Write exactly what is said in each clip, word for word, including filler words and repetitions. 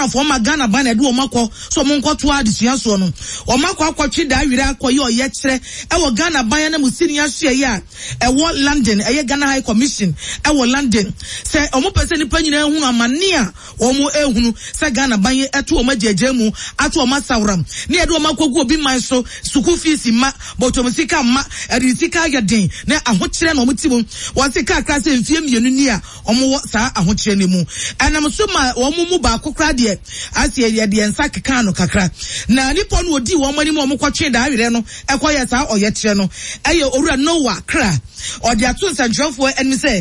Ghana for ma Ghana ban edu omako so mo nkoto adesua so no omako akotwe da awire akoye oye kire e wo Ghana ban na musini ahye ya e wo London e Ghana High Commission e wo London se omo pese ni panyina ehunu amane a omo ehunu se Ghana ban eto omo jeje mu ato omo sawram ne edu omako gu obi man so school fees ma botom sika ma eri sika yeden na ahokire na omo timu wo sika krase mfie mienu ni a omo sa ahokire ne mu anam so ma omo mu ba kokra de asie ye de nsa keka no kakra na nipo no odi wo mani mu omo kwatwe da awire no ekoye sa oye kire no eye owura Noah kra odi ato nsantrofo eni se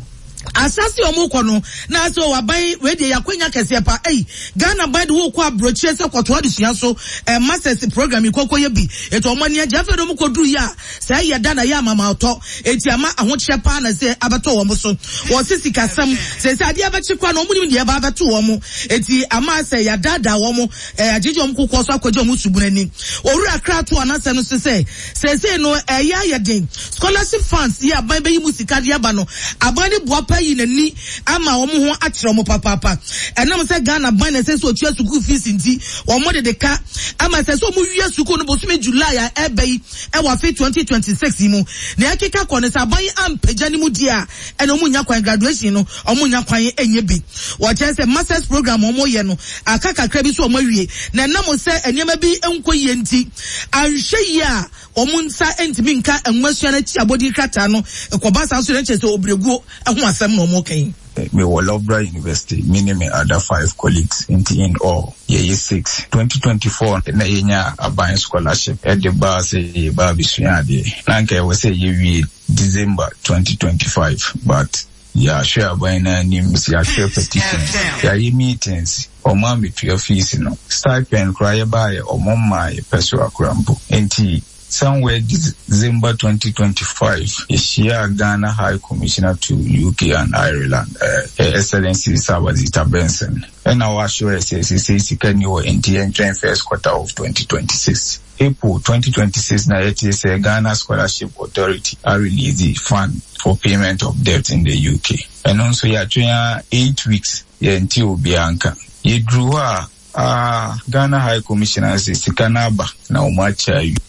asasi omuko no na so waban we de yakwenya kese pa eh Ghana by the wo kwa brochie se kwato adesua so eh masters program ikokoye bi eto omani ajafe do muko duru ya say ya dana ya mama oto eti ama ahoche pa na se abeto wo so wo sisi kasam se se ade abechi kwa no omuni de ba abeto wo mo eti ama se ya dada wo mo eh ajeje omko ko so akwaje omu subunani owura krato anase no se se se no eh ya ya den scholarship funds ya ban be yi musika de aba no abani bua payi nani ama wo ho akyere mo papa enam se Ghana ban na se so otua school fees nti wo mo de de ka ama se so mo wie school no bosume July a ebei e wa fe twenty twenty-six mu na akeka ko ne sa ban ampagya ni mu dia e no mo nya kwan graduation no o mo nya kwan enye bi wo che se masters program o mo ye no aka kakra bi so o mo wie na enam se enyema bi enkoye nti anhwe yi a o mo nsa entimi nka enwasua na ti abodi krata no ekoba sa so ne che se obregu ehun asem no mo kan me were Loughborough University, meaning me other five colleagues in in all year six. twenty twenty-four na yenya a buying scholarship at the bar say baby suade. Nanke was say you December twenty twenty-five, but yeah, sure buying a name share petition. Yeah, meetings or mommy to your fees, you know. Stipend cry by or mama personal crampo. Enti somewhere December twenty twenty-five, Ishia Ghana High Commissioner to U K and Ireland, uh, Excellency Sabazita Benson. And our sure says he says he can you in the entering first quarter of twenty twenty-six. April twenty twenty-six, na it is a Ghana Scholarship Authority I release the fund for payment of debt in the U K. And also ya yeah, eight weeks yeah, until Bianca. Ye drew a uh, Ghana High Commissioner says Sikanaba na umacha you.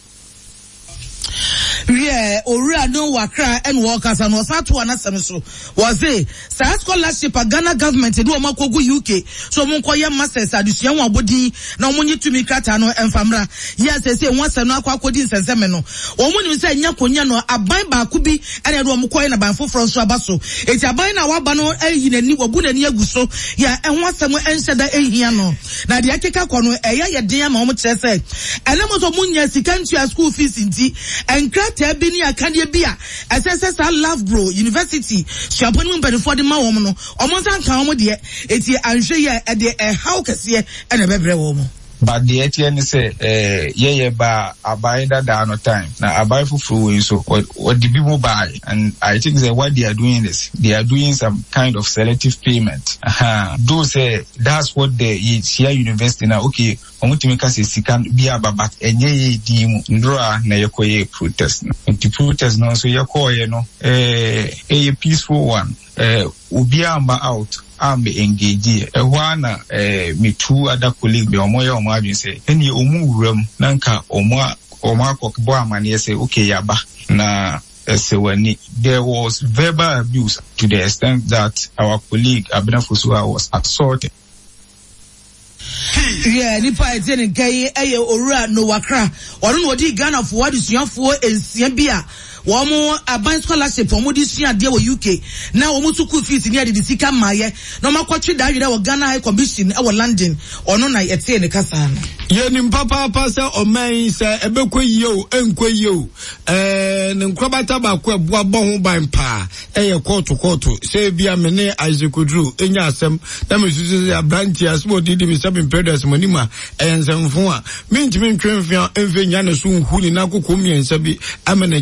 Yeah, Owura Noah kra and workers and was at one asem was a sa scholarship a Ghana government do makogu U K so mo koye masters adusua won abodi na mo nyi tumi krata no emfamra yes say won se no akwa akodi nsenseme no o mo nim say nya konya no aban ba ku bi ene do mo koye na ban foforo so abaso eti aban na waba no eyi nani wabu nani aguso ya enho asem enhyeda ehia no na de akeka kɔ no eya ye den ama mo kire say ene mo so mo nya sika ntua school fees nti enkra Tabini Akandia Bia, as I says, I love bro, University, Shampoo, but for the Mawomo, or Montan Kamo, dear, it's here, I'm sure you're at the how can see and a baby woman. But the A T N say, eh, yeah, yeah, ba, I buy that down no time. Now I buy for free, so what, what the people buy, and I think that what they are doing is, they are doing some kind of selective payment. Uh-huh. Those say, uh, that's what they, here university now, okay, I want to make us a second be about back, and yeah, the draw, na yokoye protest. And the protest now, so yokoye, no, eh, a peaceful one, eh, ubiamba out. I'm engaged. A one, eh, me two other colleagues, be omoya omajin say, any omu room, nanka omwa, omwa kokboa mani say, okay, yaba, na, there was verbal abuse to the extent that our colleague, Abena Fusua, was assaulted. Yeah, nipa etene gay eye Owura Noah kra. Onu odi Ghana for what is young for ensia bia. Womo aban scholarship for mo disua de wo U K. Na womo school fees ni ade sika maye. Na makwatwe da wira wo Ghana High Commission e wo London. Ono na ete ne kasa na. Ye nim papa pasa oman se ebekwayi o enkwayi o. Eh ne nkrobata ba kwa boa bo ho ban pa. Eye koto koto. Se bia me ne Isaac Odru enya asem na me susu ya branch as mo didi me seven periods monima ensem fo a. Me ntimi ntwemfia emfenya ne so nhu ni na kokko miensa bi amana kinye bi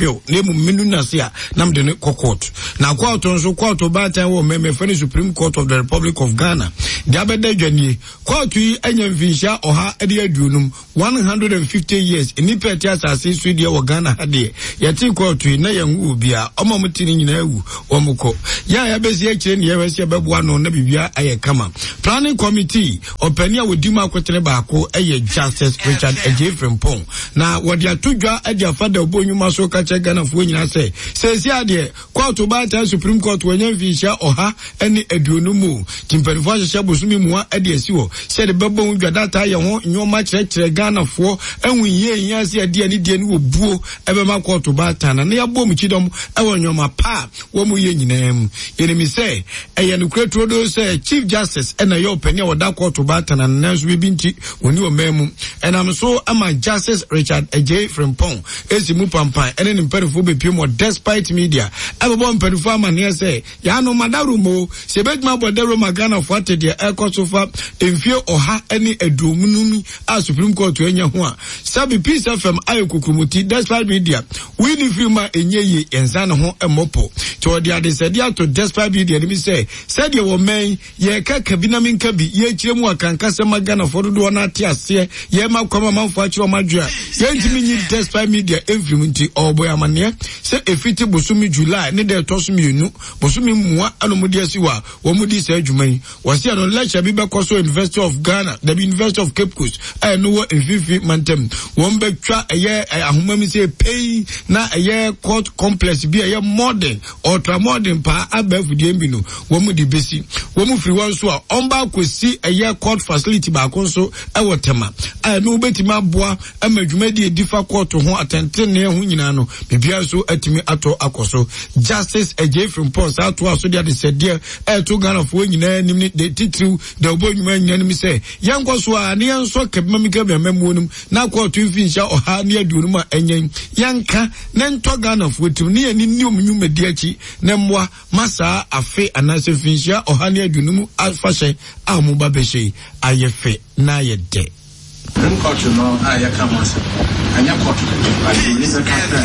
appeal na emu menu na se a nam de ne court na court nso court obatan wo me me Supreme Court of the Republic of Ghana the abeda dwanie court yi anya mfinsha oha ede aduonum one hundred fifty years enipa ti asase so de wo Ghana hade yati court yi na yanwu bia omamutini nyina awu omuko ya ya bezi akire ne yewese beboa no na bibia aye kama planning committee opania wodima akotere baako eye Justice Richard Ejie Frimpong na wode atodwa ade afada obonyuma so ka che Ghana fo nyina se sesi ade court obata Supreme Court wanya mfinsha oha ene aduonumu timperifo ahye bosumi muwa ade asiwo se de bebo dwadata ye ho nyoma kyerɛkyerɛ Ghana fo enwuye yin ase ade ani de ni obuo ebema court obata na ya bom kidom ewo nyoma pa wo mu ye nyinam yenemi se eye no kretrodo se Chief Justice ena yo penia woda court obata na nanso bibinti woni o memu enam so ama Justice Richard Ejie Frimpong esi mu pampan ene ne mperifo bepiem despite media ebebo mperifo ama ne se ya no madarumo se bedma bodero magana fo atede ekosofa emfie oha ene aduomunumi a Supreme Court enya ho a sabi Peace F M ayokukumuti despite media we ni firma enye enza ne ho emopo to de ade se dia to despite media ni say said ye wo men ye ka kabina min ka bi ye kiremu akanka se magana fo do na ate ase ye makwama manfo akiro madwa ye ntimi nyi despite media every nti oboy amane se efiti bosumi July ne de tosumi enu bosumi muwa anomudi asiwa wo mudi se adwuman wasi ano lecture bi bekoso University of Ghana the University of Cape Coast I know what Fifi mantem won betwa eye ahomami se pay na eye court complex bi eye modern ultra modern pa abafudie bi no wo mu di besi wo mu free one so a omba kosi eye court facility ba konso e wotema I know betima boa amadwuma di edifa court ho atenten ne ho nyina no bibia so atimi ato akoso Justice Ejie Frimpong sa to aso dia de sede e to Ghana fo nyina nim ne de titru de obonyuma nyina nim se yanko so a ne yanso kebamika bemamunum na court finsha oha ne aduonum a enyen yanka ne nto Ghana fo tim ne ani ni omnyuma di achi ne mwa masa afe anase finsha oha ne aduonum afahye amuba behye ayefe na yede culture no I come once and your culture but you need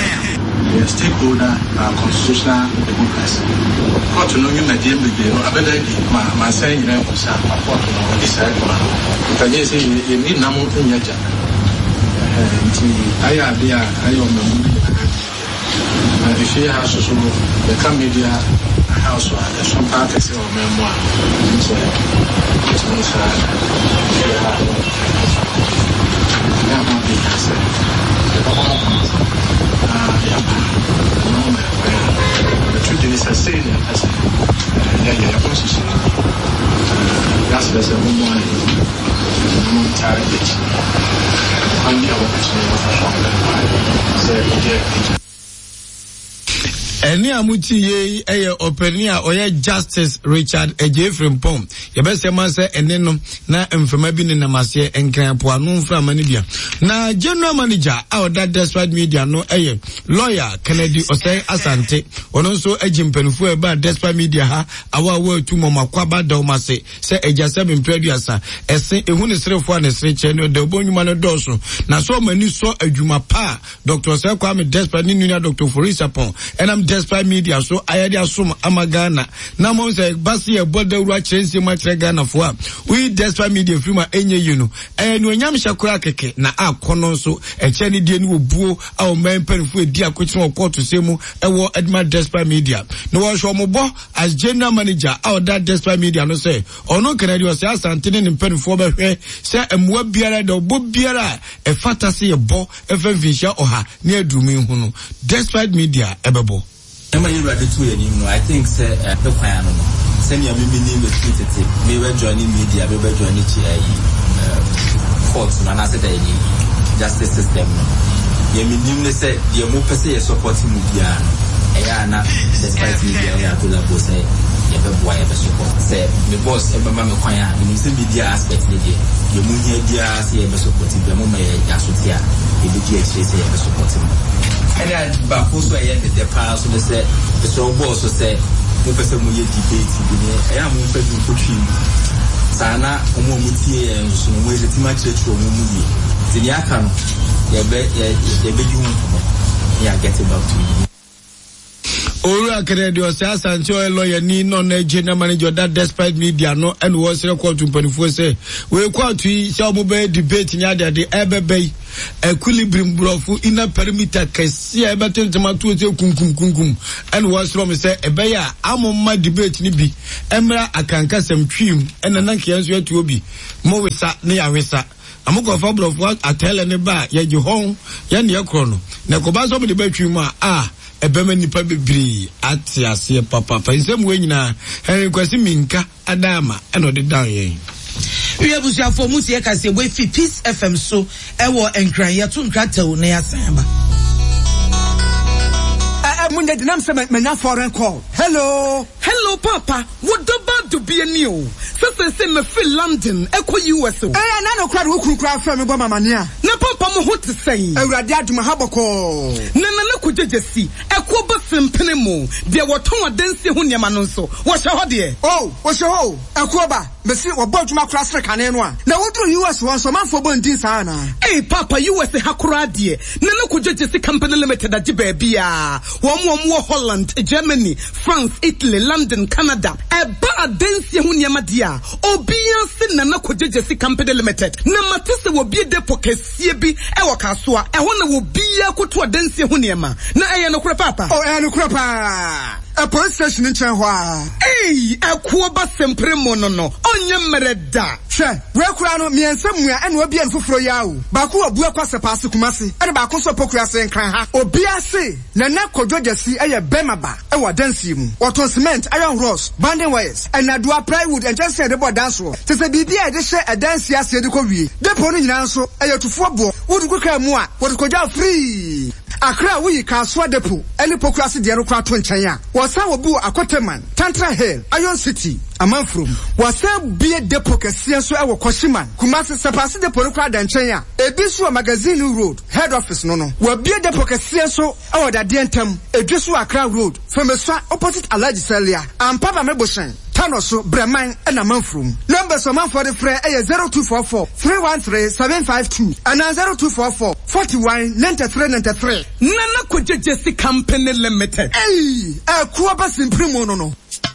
a stakeholder uh, constitutional democracy. Culture no you may deal with the other my my saying you know sa report no this side man if I say you need na mo nyaja nti aya bia ayo memu na ifie ha so so the media house or some parties or memoir so it's no sa ya mo bi kase ah ya no me the truth is a sin as ya ya ya position that's the same one no target on the other person so yeah eni amuti ye eye openi a oye Justice Richard Ejie Frimpong yebese man se ene no na mfema bi ne namase enkran po anu mfra mani bia na general manager a oda despite media no eye lawyer Kennedy Osei Asante ono so ejimpenfo e ba despite media ha awa wa tumo makwaba dawmase se ejase bimpreduasa ese ehu ne serefo ne sereche no de obonyuma no doso na so mani so adwuma pa Doctor Osei Kwame despite ni nua Doctor Forisapon enam despite media so ayade asum amagana na mo say basi e boda uru akyense ma kire Ghana fo a we despite media firma enye yinu eh no nyam hyakura keke na akono so eche ne die ni obuo a o man perifo edi akotire court semu ewo Edma despite media no wo hwo mo bo as general manager a that despite media no say ono Kennedy Osei Asante ne perifo be hwe say emwa biara de obo biara e fantasy e bo e fa visha oha ne adumi hu no despite media ebebo Emma, you ready to you know, I think say uh the plan no. Send your me name the tweet it. Me we joining media, we we joining uh courts na na say the justice system no. Ye me name say the mo pese ye supporting media no. Eya na despite media ya to la bo say ye be boy ye be support. Say me boss e be ma me kwan ya, me say media aspect ni dey. Ye mu hia dia say ye be supporting, be mo ma ye asotia. E be die say ye be supporting. And I back also I ended the past so they said the so boss so say mo pese mo ye debate bi ne e am mo pe bi kotwi sana omo mo tie so mo ye tima church o mo mu ye tini aka no ye be ye be gi ho yeah, get it back to you. Ora Kennedy was asante o lawyer ni no na general manager that despite media no and was record to twenty-four say we court yi say omo be debate ni ade ade ebebe equilibrium brofu ina perimeter kesi e betentema to say kunkum kunkum and was from say ebe ya amoma debate ni bi emra akanka sem twim and na nka yanso atu obi mo wesa ne ya wesa amoko fa brofu atele ne ba ye je hon ye ne ekro no na ko ba so me debate twim a ah ebema nipa bebree ate ase papa pa nsem we nyina Henry Kwasi Minka adama eno de down yen we abusia for musie kase we fi Peace F M so ewo enkran ye to nkrataw na yasan ba Munde dinam se menya foreign call. Hello. Hello papa. What about to be a new? So say me feel London, eko U S O. Eh na no kwara wo kura fra me bo mama nia. Na papa mo ho te say. Awurade aduma haboko. Na na na kujejesi. Eko ba sempene mo. De wo ton adansi ho niam no nso. Wo hye ho de. Oh, wo hye ho. Eko ba. Me si wo bo aduma kura sre kane no a. Na wo duru U S won so manfo bo ndin sa na. Eh papa U S ha kura de. Na na kujejesi company limited agi ba bia. Wo Holland, Germany, France, Italy, London, Canada. Eba adensi hu niam dia. Obian se na na kujejesi company limited. Na matese wo bi depo kesie bi e wo kasoa. E ho na wo bia koto adensi hu niam. Na eye no kura papa. Oh, eye no kura pa. A police station in Chenhua. Hey, a kuoba sempre monono. Onye mereda. She, we kura no miensemua ene obi en foforo yawo. Ba ku obu akwase paase kumase. Ene ba ko so pokua se nkran ha. Obi ase na na kodwojasi eye bemaba e wa dansi mu. Waton cement, iron rods, banding wires, and adua plywood and just say the board dance wo. Se se bibia e de hye e dansi ase de ko wie. Depo no nyina nso eye tufo bo. Wodu ko ka mu a, wodu kodwa free. Akra we kaswa depo ene pokua se de no kwa to nchen a. Wasa wobu akoteman, Tantra Hill, Iron City, Amanfrom. Wasa bie depo kese so e wo Koshiman. Kumasi sepase depo no kwa da nchen a. Ebisu Magazine Road, head office no no. Wa bie depo kese so e wo da de ntem. Edwesu Accra Road, Femeswa opposite Alaji Celia. Ampaba Meboshen. Tanoso Breman and Amanfrom. Numbers of man for the free is zero two four four, three one three, seven five two and zero two four four, four one, nine three nine three. Nana Kujejesi Company Limited. Hey, a Kuabas in Primo no no.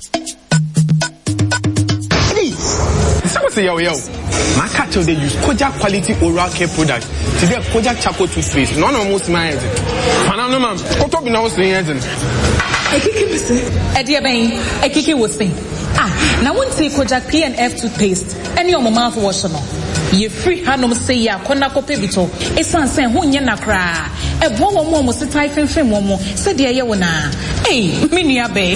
Someone say yo yo. My cat they use Kojak quality oral care product. Today Kojak charcoal toothpaste. None of most my head. Fanano ma'am. Koto bi na wo say head. Ekiki bise. Edia ben. Ekiki wo say. Ah, na won say Kojak P and F toothpaste. Any of my mouth wash no. Ye free hanom say ya kona kope bito. Esan sen ho nye na kra. E bo wo mo mo se tai fenfen wo mo. Se de ye wo na. Eh, me nua be.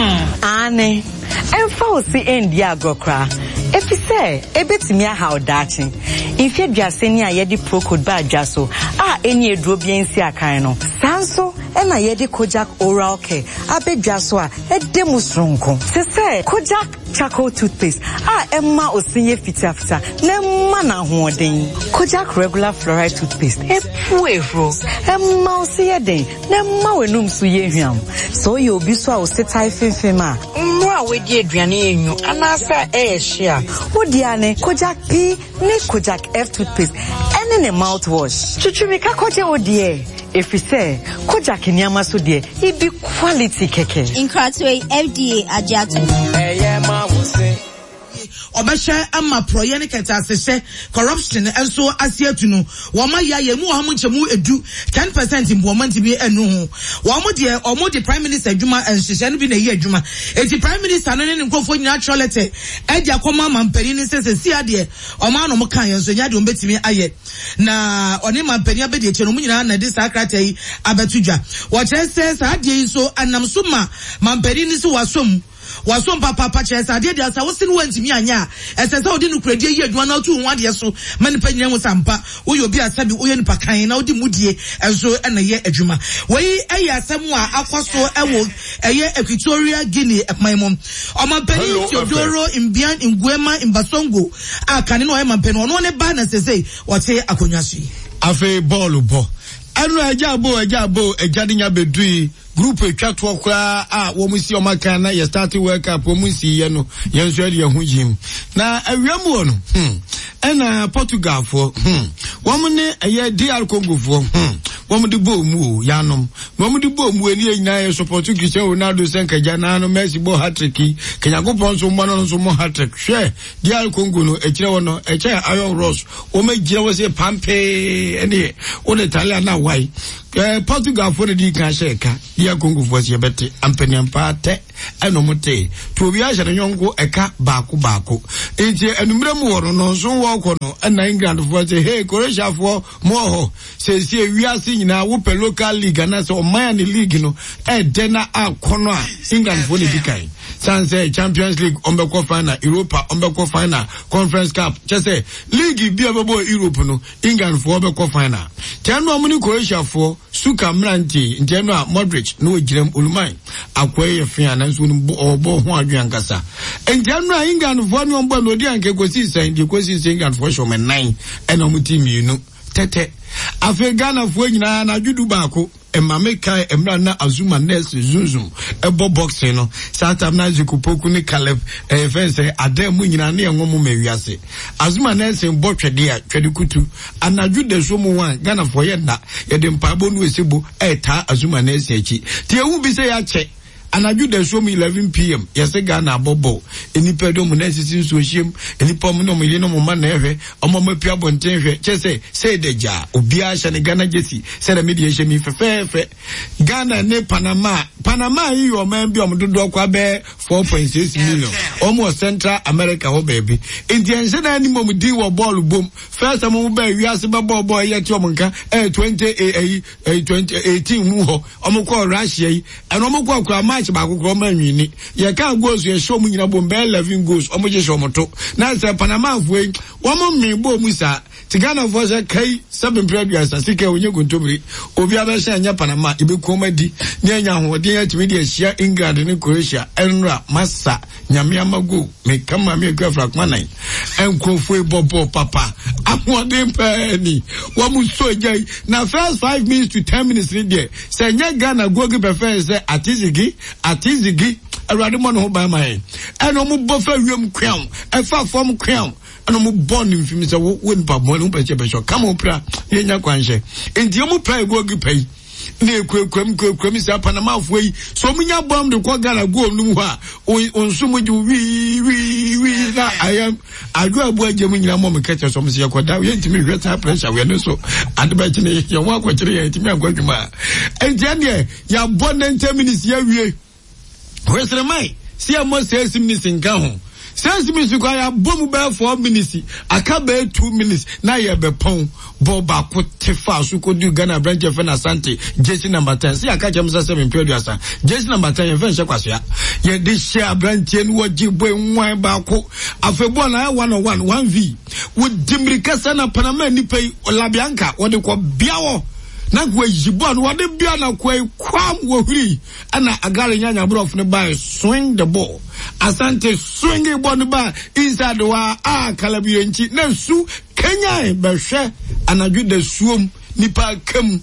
Ane. Emfa o si endi agokra. Efi se ebetimi aha odachi. Infia duase ni ayedi procode ba adwaso. Ah eni eduro bi ensi akan no. Sanso e na yedi Kojak oral care. Abedwaso a edemu sronko. Se se Kojak charcoal toothpaste. Ah emma osinye fita fita. Na emma na hoden. Kojak regular fluoride toothpaste. Efu efro. Emma osiye den. Na emma wenum so ye hwam. So ye obi so a osetai fenfema. Mwa wedi aduane enyu anasa e hia. Odiane Kojak P ne Kojak F toothpaste. Ene ne mouthwash. Chuchumika koje odie. If we say Kojak nyama so die, it be quality keke. Inkratwe F D A Ajatu. Eh yeah ma wo say. Obasha ama proye ne keta asese corruption enso asiatu no wo ma ya ye mu ha mu nchemu edu ten percent implement bi enu ho wo mo de o mo de prime minister adwuma enhyehyɛ no bi na yi adwuma eti prime minister no ne nkofo nyina trolete eji akoma mampani ne sese si ade o ma no mo kan yenso nya de o betimi aye na oni mampani abedi eche no mu nyina na de sakrata yi abatudwa wo kyerɛ sɛ sa ade yi so anam so ma mampani ne so wasom wasom papa papa kyerɛ sɛ ade de asa wo sin wantimi anya ɛsɛ sɛ odi no kuradie yi adwuma na otu ho ade so mani panyina ho sampa wo yo bi asabi wo ye nipa kan na odi mudie enso na ye adwuma wei ɛyɛ asɛm a akɔso ɛwo ɛyɛ Equatorial Guinea ɛpman ɔmampani Teodoro Imbian Nguema Imbasongo akane no ɔyɛ mampani ɔno ne ba na sese wɔte akonnwa so afi ball bo anu aja bo aja bo aja de nya bedui group etwa to okra a wo mu si o maka na ye start work up wo mu si ye no ye nso ade ye ho yim na awiam wo no hm ena Portugal fo hm wo mu ne eye D R Congo fo hm wɔn de bɔ mu o yanom wɔn de bɔ mu eni nyinaa yɛ support Cristiano Ronaldo senka jana no Messi bɔ hat-trick kenyagopɔn so mbɔ no nso mo hat-trick hwɛ D R Congo no ekyire wɔ no ekyɛ Iron Ross wɔn agyina wɔ sɛ pampe ɛne wɔn Italia na wai eh Portugal for the kan sheka D R Congo for se bete ampanyampa te ɛno mote to obi a hyɛ no nyɔnko ɛka baako baako enti enumere mu wɔ no nso wɔ kɔ no ɛna England for say hey Croatia for mo ho se se wiase nyina wo pe local league na se o man league no e de na akɔno a England for the kan sanse Champions League ombekɔ final Europa ombekɔ final Conference Cup just say league bi abebo Europe no England for ombekɔ final tenu amuni Croatia for Suka Mranti ntenu a Modric no giram Ulumai akwaye fia na nso no obo ho adwan kasa ntenu a England for no mbo no di anke kosi sen di kosi sen England for show me nine ena mu team yinu tete afi Ghana for nyina na dwudu baako emame kai emra na Azuma Nest Zunzum ebo boxing no satam na Zikupoku ni Caleb eh fence adem mu nyina na enwo mu mawiase Azuma Nest bo twede a twede kutu anadwu de so mu wan Ghana for ye na ye de mpabo no esebo eta Azuma Nest echi tie hu bi se ya che anadwu de so mu eleven p m yese Ghana bobo enipa do mu na sisi so hiem enipa mu no mu ye no mu ma na ehwe omo mapia bonten hwe chese say de ja obi a hye ne Ghana jesi say da media hye mi fefefe Ghana ne Panama Panama yi o man bi o mu dodo kwa be four point six million omo Central America ho baby indian hye na ni mo mu di wo ball bom first am mu ba wiase ba ball boy ye ti o mu nka eh twenty twenty eighteen mu ho omo ko Russia yi eno omo ko kwa match ba kokoro manwini ye kan goals ye show mu nyina bom be eleven goals omo je show moto na se Panama fuei omo me bo mu sa ti Ghana for say kai seven previous asike onye gontomri obi abesha anya Panama ibe komadi ne anya hode atimi de ahia England ne Croatia enra masa nyame amago me kama me kwafra kwanan enkrofo bobo papa ahode pani wo mu sojai na first five minutes to ten minutes ni there say nya Ghana go give prefer say atizigi atizigi awrade mo no ho ba mai eno mu bofa wiem kwan efa form kwan eno mu born mfimi say wo npa mo no peche peche come on pra yenya kwanhye enti mo pra go give pay na ekwekwem kwekwem say Panama foi so munya bomb de ko Ghana go no mu ha onso mu ju wi wi wi na ayam adu abu agye mu nyina mo me keche so mo se yakoda we ntimi hwe ta pressure we no so adeba chine ye wo akwakire ye ntimi agwadwuma enti ane ya bon ninety minutes ya wie wesere mai si amo six minutes nka ho six minutes ko ya bom ba four minutes aka ba two minutes na ye be pon bo ba ko tefa so ko du Ghana branch fe na Asante jersey number ten si aka jem seven producer jersey number ten ye fe hye kwaso ya ye de share branch en wo jibo nwan ba ko afebo na one on one one v wo dimrika sana Panama ni pay Olabianka wo de ko biawo na kwa jibo no wade bia na kwa kwam wo huri ana agare nyanya brof ne by swing the ball Asante swing the ball no ba inside wa ah Kalabi enchi na su Kenya be hwe anadwu da suom nipa kam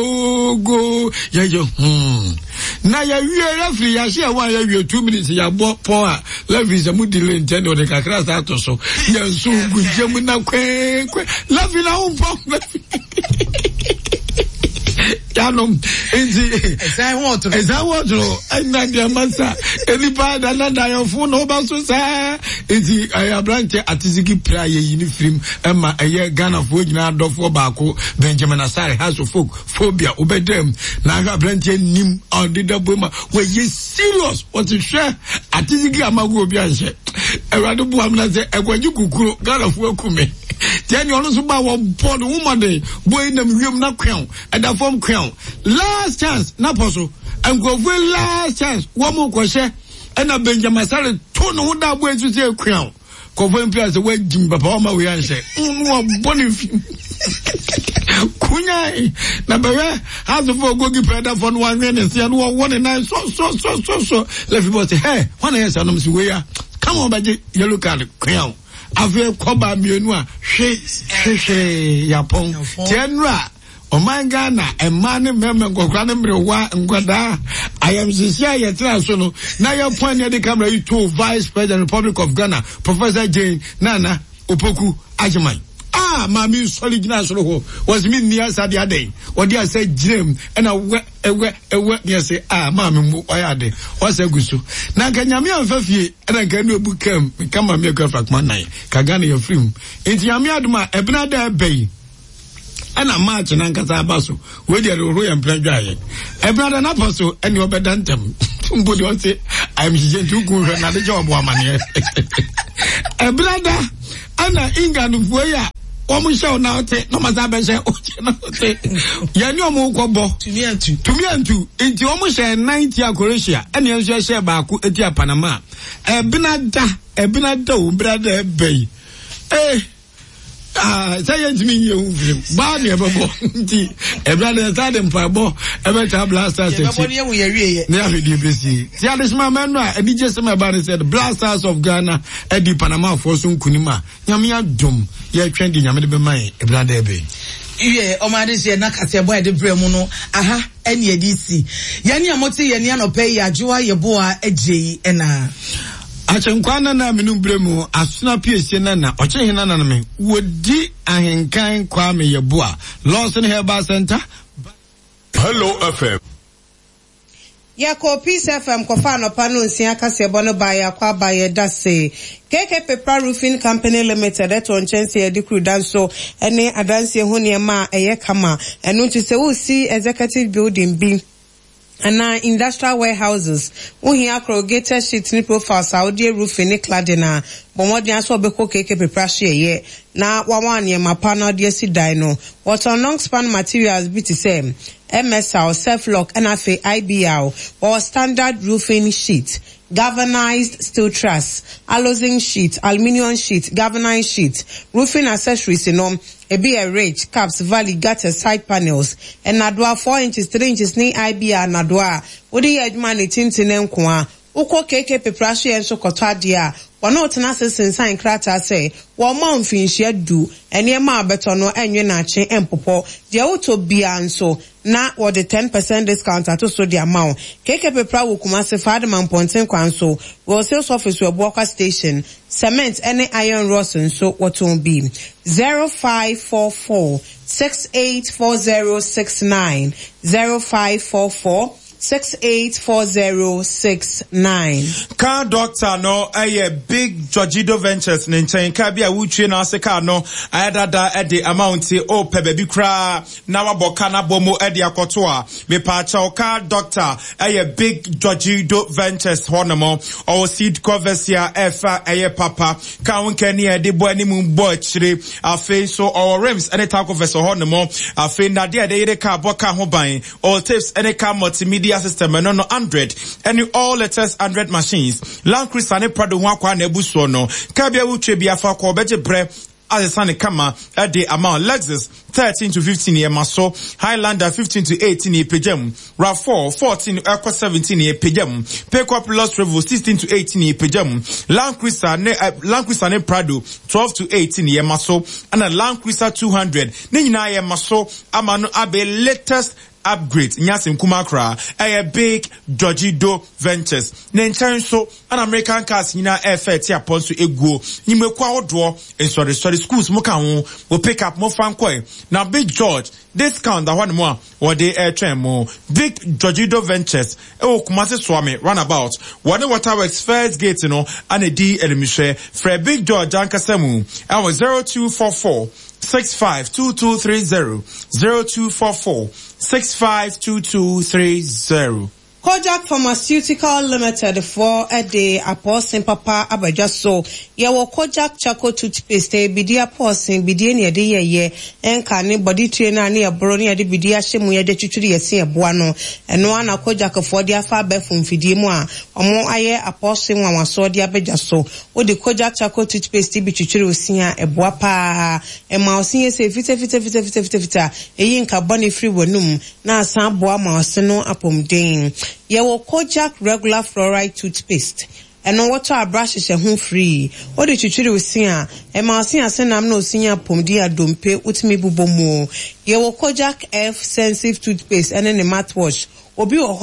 go go ya yo hmm na ya wie referee ya share one ya wie two minutes ya bo pon a referee se mu delay ntend o de kakra sa to so ya su gujemu na kwe kwe referee na un pon Yanom ezi eza water eza water ina dia masa elipa da na da yo fu no ba so sa ezi aya branch atiziki pra ye yini film ema eye Ghana fo nyina adofo baako Benjamin Asare has of folk phobia obedem na aya branch nim odida boma we ye serious what to share atiziki amago obi anse ewade bu amna se egwaji kukuro Ghana fo akume Tiani ono so ba wo board woman dey boy na wiem na kwan ada form kwan last chance na poso enkofu last chance wo mo kwhye na Benjamin Asare to no da boy su se kwan kofo mpia se we jim papa o ma we anse no boni film kunya na bewe has for go give brother for one minute and one one nine so so so so so let me say hey one yes anom si we ya come on baje yellow card kwan ave koba mienu a hwe hwe yapon tenra omanga na emane meme ngokra ne mrewa ngwada I am sincere yetra so no na your point the camera you to Vice President Republic of Ghana Professor Jane Nana Opoku Ajiman ah ah mami sorry gina so ho was me near sa dia day odi asa girem e na we ewe ewe ne say ah mami mu oyade o sa guso na ka nyame amfafie e na ka no bukam ka mami e ka frakman nine ka ga na ya film enti nyame aduma e bena da bai ana match na nkasa abaso we dey ro ya mpla dwaye e brother na paso eni obedantem mbodi o say I'm just too good na the job wa mane e brother ana inganu fuya omo show na ote no maza be she o che na ote ya ni omo kobo tumi antu tumi antu enti omo she ninety akoresia eni enso she ba ku eti Panama e brother e brother o brother e bay eh ah say enti mi ye ufrim ba ni e bebo nti e brother say dem pa bo e be ta blasters e bebo ni e wo ye wie ye na afedi besi ti adesma manu a e bi jese me ba said blasters of Ghana e di Panama for so nkunima nyame adom ye twen di nyame de be man e brother e be iye o ma de se na kase boy de bremu no aha eni e di si ye ni amoti ye ni anope ye ajuwa ye boa ejeyi e na achenkwana na menu bremu asuna piesie na na oche na na me wodi ahenkan kwa me yeboa Lawson Herbal Center. Hello F M Yako Peace F M kofa no pano nsia kase bono ba ya kwa ba ye dase K K Pepa Roofing Company Limited eto nchense ye di crew danso ene adanse ho ne ma eye kama eno nti se wo si executive building bi and industrial warehouses uhi corrugated sheet ni profile Saudi roofing ni cladding bomodi aso beko keke preparation ye na wawan ye mapana de si dino what on long span materials be to say M S L self lock N F A I B L or standard roofing sheet galvanized steel truss, alloying sheet, aluminium sheet, galvanized sheet, roofing accessories, you know, a be a ridge, caps, valley, gutter, side panels, and nadwa four inches, three inches, ni I B R nadwa, udi edmani tintin kwa, uko keke peprashi and so kotadia, wano tenase sign krata say, wa mount finish do, and ye ma betono and ye nache and popo, dia auto bianso, na or the ten percent discount at so the amount. Keke pepra will come as a father man ponten kwanso, will sales office will Walker station, cement any iron rods and so what won't be. zero five four four six eight four zero six nine zero five four four six eight four zero six nine. Car doctor no a big Georgido Ventures ninchen ka bia wuchie na se car no ayada e de amount o pe baby kra na waboka na bomo e de akoto a me pa cha car doctor a big Georgido Ventures honomo o seed covers ya efa eye papa ka wonke ni e de bo ani mu bo chire afi so o rims any type of vessel honomo afi na de de yere car boka ho ban all tips any car multimedia system and no hundred and all letters hundred machines Land Cruiser ne Prado ho akwa na ebuso no ka bia wutwe bia fa ko beje bre as a kama at the amount Lexus thirteen to fifteen year maso Highlander fifteen to eighteen year pejam RAV four fourteen Eco seventeen year pejam Payco Plus Revo sixteen to eighteen year pejam Land Cruiser ne uh, Land Cruiser ne Prado twelve to eighteen year maso and a Land Cruiser two hundred ne nyina year maso amano abe latest upgrade nyase nkumakra a big Georgido Ventures nenchan so an American cars nyina effect ya ponso eguo nyimekwa odo in sorry sorry schools mo kan ho will pick up mo fankoi now Big George discount that one more or they air train more Big Georgido Ventures e o kumase swami runabout one waterworks first gate you know and a D elimishe for Big George ankasemu and was zero two four four six five two two three zero zero two four four six five two two three zero. Kojak Pharmaceutical Limited for a day apostle papa abajaso yawo Kojak Charcoal toothpaste bidia posting bidia ne de ye enka ne body trainer ne abro ne de bidia hyemu ye de twitwiri yesi eboa no eno ana Kojak for de afa ba fumfidie mu a omo aye apostle nwanwaso de abajaso o de Kojak Charcoal toothpaste bi twitwiri osia eboa pa e ma osia se fite fite fite fite fite fite eyi nka bone free wonum na asan boa ma oseno apomden Yawo Kojak regular fluoride toothpaste. Eno water a brush is a home free. O de chichiri usia. E ma usia senam no usia pomdi a dompe utimi bubomo. Yawo Kojak F sensitive toothpaste ene ne mouthwash. Obi ohwa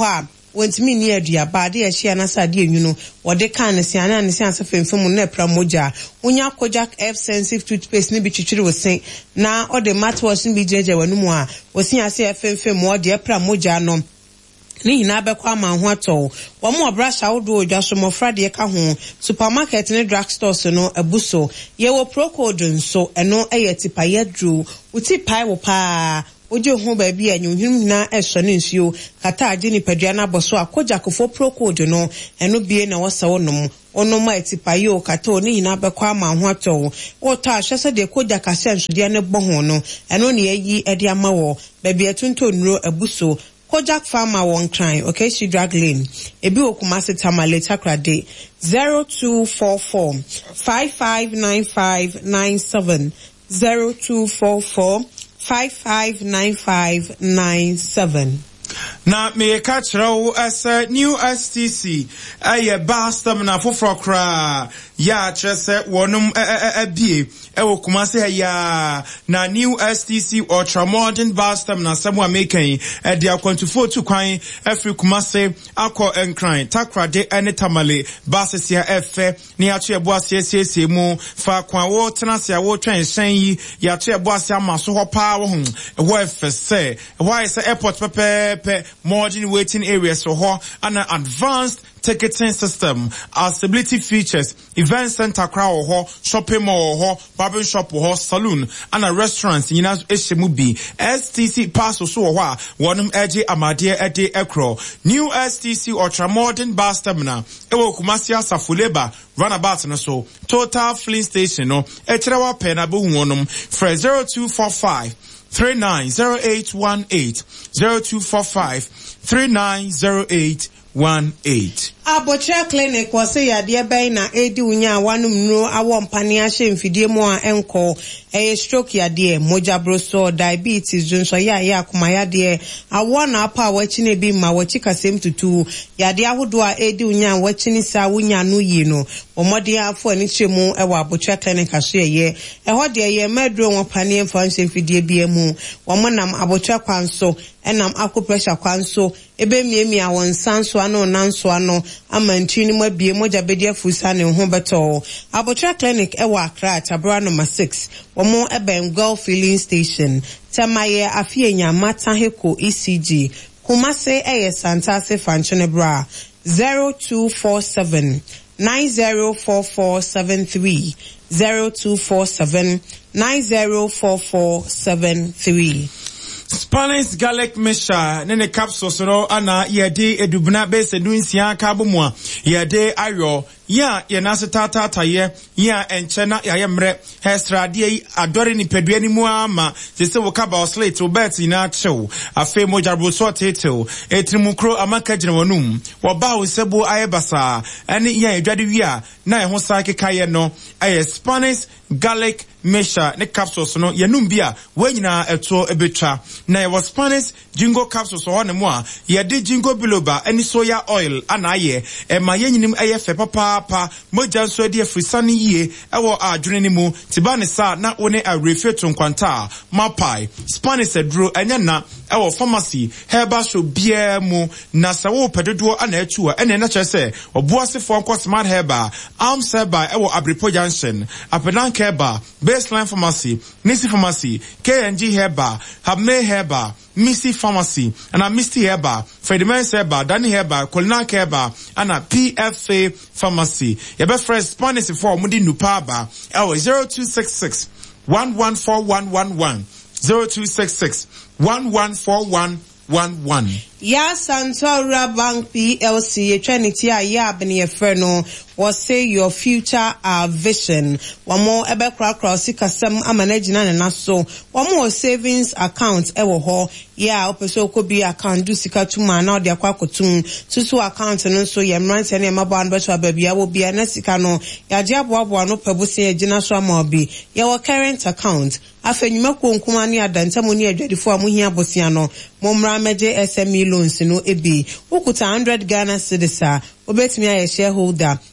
wontimi ni aduaba de ehia na sa de enwu no wode kan ne sia na ne sia sa femfem na pra moja wonya Kojak F sensitive toothpaste ne bi twitwiri wo sen na ode mouthwash ne bi jeje wanu mu a wosia ase femfem wo de pra moja no ni hina bekwa ma ho ato wo mo brush awodo odwaso mo frade ka ho supermarket ne drugstore so no abuso ye wo Procode nso eno eye tipa yedru uti pai wo pa oje ho ba bia nyuhum na eso ne nsuo kata age ni padua na boso akoja kofo Procode no eno bie na wo sawo nom ono ma etipa yo kata ni hina bekwa ma ho ato wo ta hwese de koja kase nso de ne bo ho no eno ne yi ede ama wo ba bia tunto nuro abuso Kojak Farmer one crime, okay, she drag lane. Ebi okumase tamale takrade zero two four four five five nine five nine seven zero two four four five five nine five nine seven. Na me catch row as a new S T C aye bastam na foforo kra ya chese wonum abie e wo Kumasi ya na new S T C ultra modern bastam na samu amekan e dia kwantifo tu kwan afri Kumasi akọ enkran takrade ene tamale basesia efe ni ato ebo asiesie mu fa kwan wo tenase wo twen hyen yi ya to ebo asia amaso ho pa wo hu wo efe se why say airport pepe modern waiting areas for her and an advanced ticketing system, accessibility features, event center crowd or shopping mall or barber shop or saloon and a restaurant in Eshemubi. S T C pass so wa one edge amadia ede ekro. New S T C ultra modern bus terminal. Ewo Kumasia Safuleba runabout na so total filling station no echerewa penabu wonum for zero two four five three nine zero eight one eight zero two four five three nine zero eight one eight. Abotre clinic was say yade ben na edi unya wanum no awo mpane ahye mfidie mu a enko eh stroke yade moja broso diabetes junso ya ya akoma yade awo na apa wachi na bi ma wachi kasem tutu yade ahodo a edi unya wachi ni sa wunya no yi no omode afo ani chemu e wa abotre clinic aso ye e ho de ye medro won pane mfa ahye mfidie bi emu wo monam abotre kwanso enam akọ pressure kwanso ebe miemi a won sanso ano nanso ano amanti ni mabie moja bedia fusa ne ho beto abotra clinic e wa Accra Tabra number six womo eben Gulf filling station tamaye afienya mata heko E C G Kumasi eye Santase Fanchone bra zero two four seven nine zero four four seven three zero two four seven nine zero four four seven three. Spanish garlic mixture nene capsules no ana yede edubna base dunsia kabomwa yede ayo ya ye nase tata taye ya enchena ya yemre hesrade adore ni pedua ni mu ama sese wo kaba slate wo bet na chew afi mojarbo so title etrimukro amaka gine wonum wo ba wo sebo ayebasa ene ya edwade wia na ehho sake kaye no aye Spanish garlic mixture ne capsules no yenum bia wanyina eto ebetwa na ye was Spanish jingo capsules ho ne mu a ye de jingo biloba eni soya oil anaye e ma yenyinim aye fe papa pa moja so de afrisane yie ewo adwene ni mu tibane sa na one arefeto nkwanta mapai Spanish aduro enya na ewo pharmacy herbal shop bia mu na sawo pedodo ana atu a ene na kyerese oboasefo nko smart herbal arm by ewo Abripo Junction Apedan Herbal Baseline Pharmacy Nisi Pharmacy K N G Herbal Habme Herbal Missy Pharmacy and a Misty Herbal Fredimens Herbal Danny Herbal Kolinak Herbal and a P F A Pharmacy Yebe fresh Spanish for Mudi Nupaba Ewo zero two six six one one four one one one zero two six six one one four one one one. Ya Santora Bank P L C Trinity ya beni efreno was say your future our vision. One more ebe kra kra sikasem amanagina na naso. One more savings account ewo ho ya opeso kobi account do sika tuma na de akwa kotun susu account no so ye mrante na maba an beto baby ya wo bia na sika no ya je aboabo no pebuse ye gina so amaobi ya wo current account afenyuma konkuma ni adantamo ni adwadifo amuhia bosia no momra meje S M E loans no ebi ukuta one hundred Ghana cedis a obetimi aye shareholder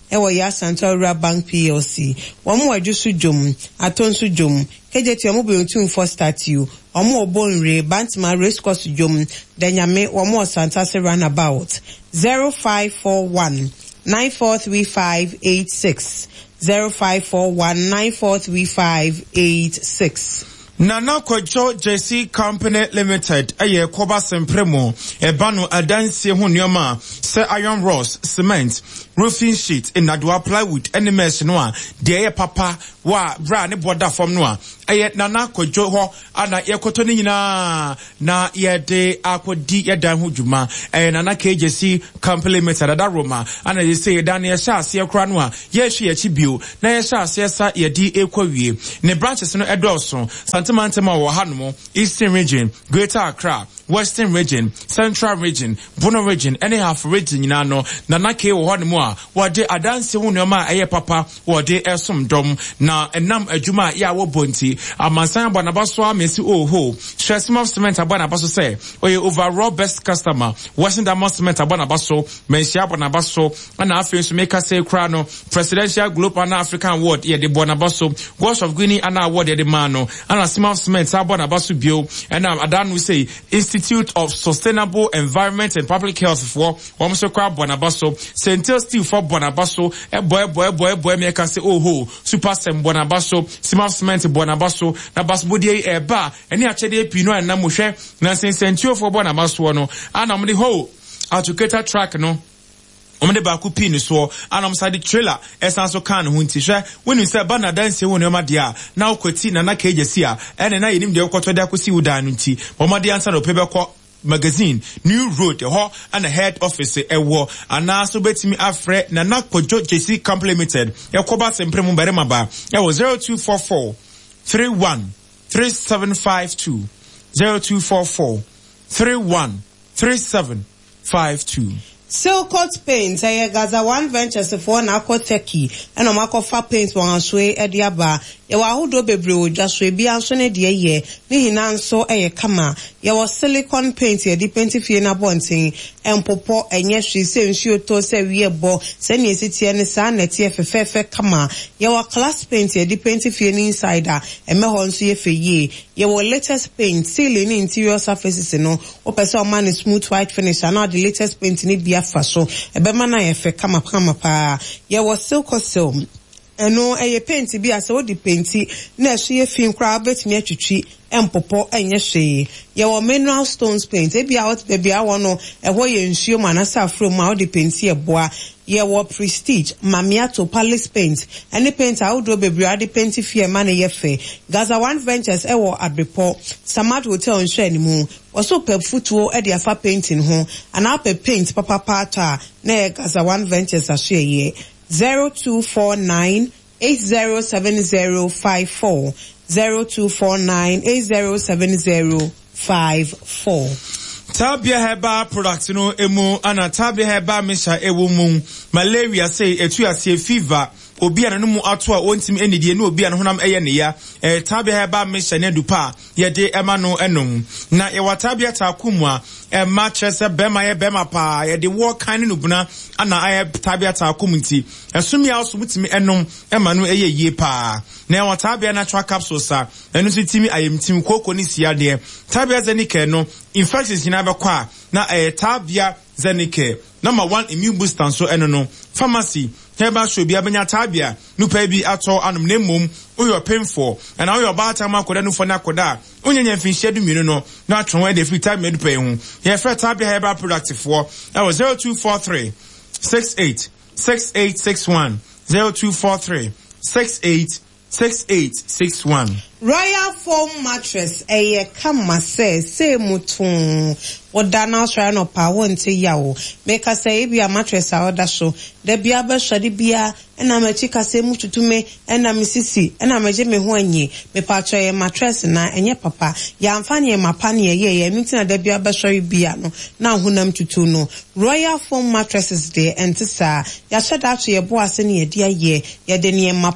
ewo ya Santa Rural Bank P L C womo adwusu dwom atonso dwom kejeti omo beyontum for statue omo obonre Bantama race course dwom danyame womo Santa Se runabout zero five four one nine four three five eight six zero five four one nine four three five eight six. Nana Kojo J C Company Limited aye koba sempremo ebano adansie ho nneoma se iron rods cement roofing sheet in adwa plywood enemies no a de papa wa bra ne boda form no a aye Nana Kojo ho ana yekoto ni nyina na ye de akodi ye dan ho dwuma eh Nana K J C Company Limited da Roma ana ye say dan ye sha ase kra no a ye hwe ye chi bio na ye sha ase sa ye di ekwawie ne branches no edoso Mantema wa Hanumo, Eastern Region, Greater Accra, Western Region, Central Region, Bono Region, any half region you know, Nanake wa Hanumo, wa de adanse hu nyoma eye papa, wa de esum dom, na enam adwuma ya wo bonti, amansan abanabaso amesi oho, Shresimo Cement abanabaso say, oye overall best customer, Western Damo Cement abanabaso, mensia abanabaso, and after to make us say crano, Presidential Global Pan African Award, ye de bonabaso, Wash of Guinea and award ye de mano, and a small cement abonabaso bio, and um, adan we say, Institute of Sustainable Environment and Public Health for Wamso Crab Bonabaso, Central Steel for Bonabaso, a boy, boy, boy, boy, make us say, oh, ho, Super Sem Bonabaso, Simaf Cement Bonabaso, Nabas Budi a bar, and the Achede Pino and Namushe, Nansen Central for Bonabaso, no, and I'm the whole, Altogether track, no. Omede baku pin so anam side trailer esan so kan hu nti hwe when you say bana dance won e ma dia na okoti na na K J C a ene na yenim de okoto de akosi udan nti omade ansa no pebekọ magazine New Road ho and head office ewo ana so betimi afre na na Kojo J C Company Limited yakoba sempremu bare maba ewo zero two four four three one three seven five two zero two four four three one three seven five two. Silcoat Paints, a Gaza One Ventures for Nako Teki, and Omako Fa Paints one sway at Yaba. Yawahu dobe brew, just we be answered dear ye, Nihinan so a kama. Yawa silicon paint ye depending fiena bonting, and popo and yes she says you to say we bo, send ye city and san at ye fefe kama. Yawa class paint ye depending fiena insider, and mehon see fe ye. Yawa latest paint, sealing interior surfaces no, or person man is smooth white finish, and now the latest paint in it faso ebemana ye fe kama kama pa ye was silko sil eno eye paint bi ase wo di painti na so ye fin kra betimi atwitwi empopo enye hwe ye wo mineral stones paint e bia what be bia wo no e ho ye nsuo manasa afro ma wo di painti e boa ye wo prestige mamiato palace paint any paint a wo do be bia di painti fie ma na ye fe Gaza One Ventures e wo abepo Samad Hotel nhwe ni mu also pe footwo e de afa painting ho ana pe paint papa pata na Gaza One Ventures a share ye zero two four nine eight zero seven zero five four zero two four nine eight zero seven zero five four. Tabia Heba products no emu ana Tabia Heba mesha ewu mu malaria say etu ase fever obi ana no mu ato a ontim enidie no obi ana honam eye ne ya eh Tabia Heba mesha ne dupa ye de ema no enom na ye watabia takumu a e mattress bema ye bema pa ye de wo kan no buna ana aye Tabia takumu nti esumi a so mutimi enom ema no eye yie pa na watabia natural capsules a enu so timi ayemtim koko ni siade Tabia Zenike no infections nyina bekwa na eh Tabia Zenike number one immune booster so eno no pharmacy heba show bia benya Tabia no pa bi ato anum na mom oyo painful and now your bata ma koda no for na koda onyenye mfinhye du minu no na atwon de free time med pay hu ye fra Tabia herbal product for that was zero two four three six eight six eight six one zero two four three six eight six eight six one. Royal Foam Mattress eye kama se se mutun oda na so no pa wonte yawo make say e bia mattress a oda so da bia ba hwade bia na ma chika se mututume na misisi na ma je me ho anyi me pa choye mattress na enye papa ya mfanye mapa ne ye ye ntina da bia ba hware bia no na honam tutu no Royal Foam Mattresses de entisa ya shada to ye bo ase ne ye dia ye ye de ne mapa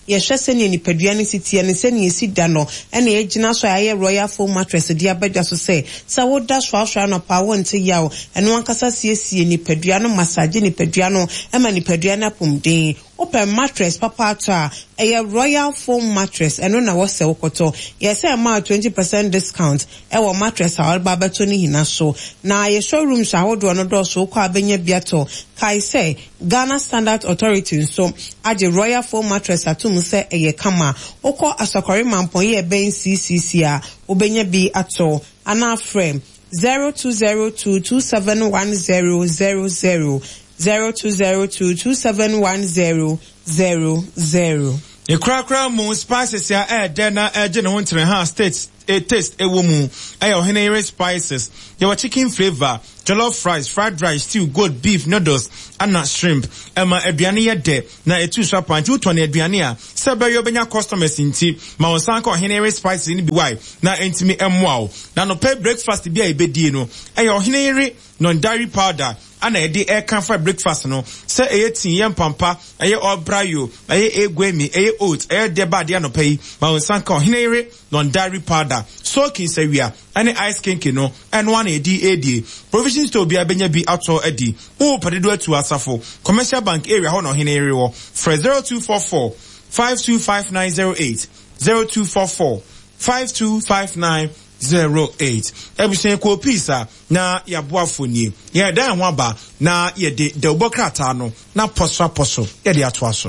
yɛhwɛ sɛnea nipadua no si tie ne sɛnea esi da no ɛna yɛgyina so a ɛyɛ royal foam mattress de abɛdwa so sɛ sɛ woda soafra no pa wonte yaw ɛno ankasa siesie nipadua no massage nipadua no ɛma nipadua no apomden open mattress papa ato a ɛyɛ royal foam mattress ɛno na wɔsɛ wokoto yɛsɛ ma twenty percent discount ɛwɔ mattress a ɔba bɛto ne hina so na yɛ showrooms ahodoɔ no dɔso kɔ abɛnya biato kai sɛ Ghana Standard Authority nso agye royal foam mattress atum sɛ ɛyɛ kama okɔ asɔkɔre mampɔn yɛ bɛn C C C a obɛnya bi ato ana frame zero two zero two two seven one zero zero zero zero two zero two two seven one zero zero zero. The cracker moon spices ya air dena air general ha states a taste a woman ayo henere spices. There were chicken flavor, jollof fries, fried rice, stew, goat, beef, noodles, and not shrimp. Emma Edriania de na etu shapa and two twenty Edriania. Sebe yo benya customers in tea. Ma onsanko henere spices in biwai. Na intimi emwao. Na no pay breakfast bi a ibedi no. Ayo henere non dairy powder. Ana edi air can for breakfast no. Se eye tin yem pampa, eye obrayo, eye egwemi, eye oat, eye deba dia no pay. Ma onsanko henere non dairy powder. Soaking se wia. Ane ice kinky no. And one edi edi. Provisions to be a benya bi ato edi. O padido to asafo. Commercial bank area hono henere wo. For zero two four four five two five nine zero eight. zero two four four five two five nine zero eight. Everything ko pizza na ya boafoni. Ya dan ho ba na ye de de obokrata no na poso poso. Ye de ato aso.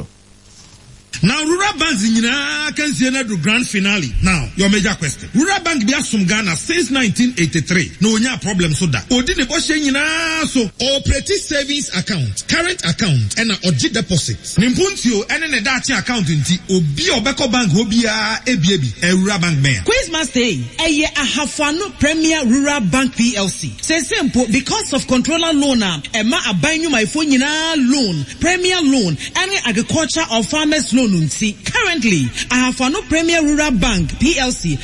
Now, Rural Bank nyina can see another grand finale. Now, your major question. Rural Bank be asum Ghana since nineteen eighty-three. No nya problem so that. Odi ne bo hye nyina so operating savings account, current account, and oji deposits. Nimpuntio ene ne dachi account nti obi obeko bank obia ebiebi e Rural Bank man. Quiz master eye ahafano Premier Rural Bank P L C. Say simple because of controller loan am ema abanyu my phone nyina loan, Premier loan, and agriculture or farmers loan. Currently, I have no Premier Rural Bank P L C.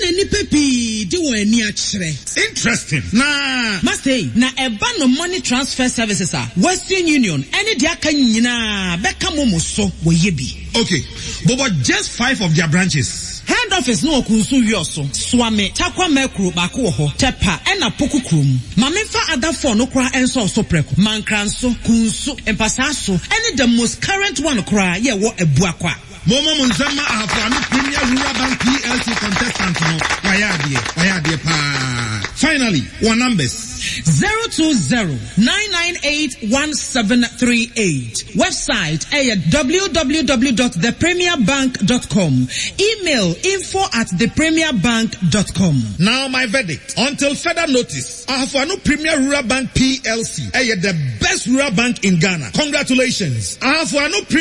Interesting. Nah. Must say, na a ban of money transfer services are Western Union. Any dia kanyina beka momo so yebi. Okay, but, but just five of their branches. Head office no kunsu yoso. Swame takwa mekru bako ho tepa ena poku krum. Mamenfa other phone no kra enso so preko. Mankranso kunsu empasaso. Any the most current one kra ye wo ebua kwa. Momo Munzama Ahafano Premier Rural Bank P L C contestant no wayadie wayadie pa. Finally, one numbers zero two zero nine nine eight one seven three eight. Website a w w w dot the premier bank dot com. Email info at the premier bank dot com. Now my verdict. Until further notice, Ahafano Premier Rural Bank P L C, a the best rural bank in Ghana. Congratulations, Ahafano Premier